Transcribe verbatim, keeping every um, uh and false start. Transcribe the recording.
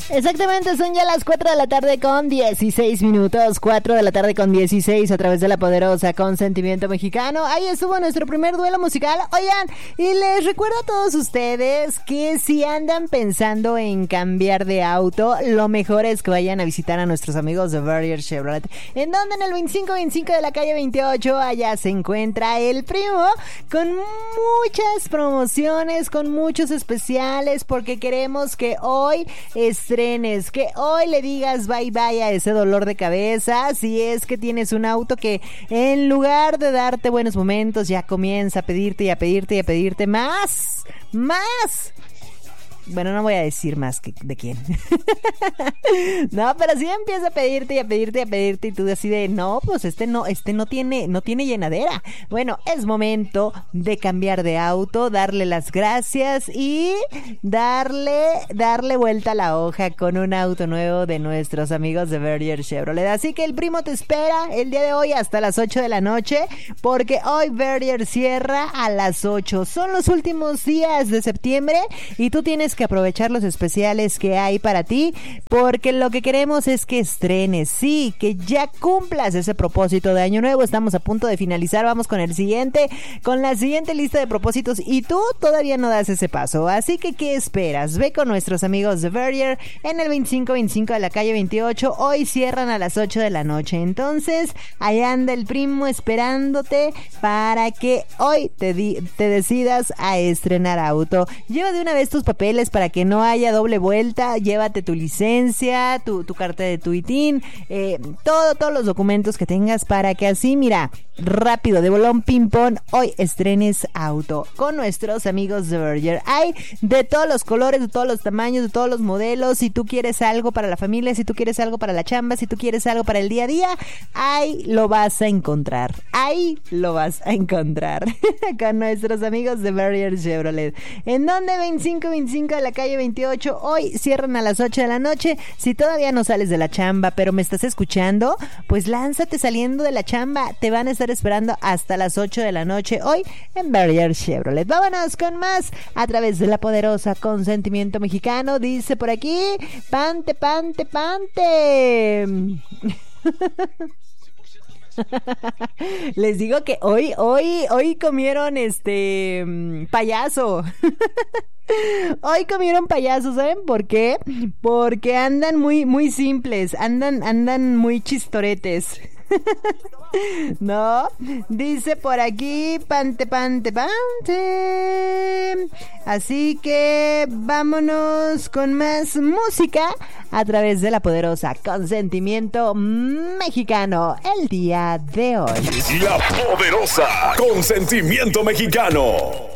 Exactamente, son ya las cuatro de la tarde con dieciséis minutos, cuatro de la tarde con dieciséis a través de la poderosa Consentimiento Mexicano. Ahí estuvo nuestro primer duelo musical. Oigan, y les recuerdo a todos ustedes que si andan pensando en cambiar de auto, lo mejor es que vayan a visitar a nuestros amigos de Barrier Chevrolet, en donde en el veinticinco veinticinco de la calle veintiocho, allá se encuentra el primo con muchas promociones, con muchos especiales, porque queremos que hoy estrenes, que hoy le digas bye bye a ese dolor de cabeza. Si es que tienes un auto que en lugar de darte buenos momentos ya comienza a pedirte y a pedirte y a pedirte más, más. Bueno, no voy a decir más que de quién. No, pero sí empieza a pedirte y a pedirte y a pedirte y tú decides, no, pues este no, este no tiene, no tiene llenadera. Bueno, es momento de cambiar de auto, darle las gracias y darle, darle vuelta a la hoja con un auto nuevo de nuestros amigos de Barrier Chevrolet. Así que el primo te espera el día de hoy hasta las ocho de la noche, porque hoy Barrier cierra a las ocho. Son los últimos días de septiembre y tú tienes que aprovechar los especiales que hay para ti, porque lo que queremos es que estrenes, sí, que ya cumplas ese propósito de año nuevo. Estamos a punto de finalizar, vamos con el siguiente, con la siguiente lista de propósitos y tú todavía no das ese paso, así que ¿qué esperas? Ve con nuestros amigos de Barrier en el veinticinco veinticinco de la calle veintiocho, hoy cierran a las ocho de la noche, entonces ahí anda el primo esperándote para que hoy te, di- te decidas a estrenar auto. Lleva de una vez tus papeles para que no haya doble vuelta, llévate tu licencia, tu, tu carta de tu I T I N, eh, todo, todos los documentos que tengas para que así, mira, rápido, de bolón ping pong, hoy estrenes auto con nuestros amigos de Barrier. Hay de todos los colores, de todos los tamaños, de todos los modelos. Si tú quieres algo para la familia, si tú quieres algo para la chamba, si tú quieres algo para el día a día, ahí lo vas a encontrar, ahí lo vas a encontrar con nuestros amigos de Barrier Chevrolet, en donde veinticinco veinticinco de la calle veintiocho, hoy cierran a las ocho de la noche. Si todavía no sales de la chamba, pero me estás escuchando, pues lánzate saliendo de la chamba, te van a estar esperando hasta las ocho de la noche hoy en Barrier Chevrolet. Vámonos con más a través de la poderosa Consentimiento Mexicano. Dice por aquí, pante, pante, pante. Les digo que hoy, hoy, hoy comieron este payaso. Hoy comieron payaso, ¿saben por qué? Porque andan muy, muy simples, andan, andan muy chistoretes. No, dice por aquí, pante, pante, pante. Así que vámonos con más música a través de la poderosa Consentimiento Mexicano el día de hoy. La poderosa Consentimiento Mexicano.